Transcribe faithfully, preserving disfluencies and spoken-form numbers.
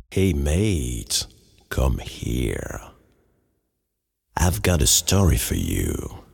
Hey mate, come here. I've got a story for you.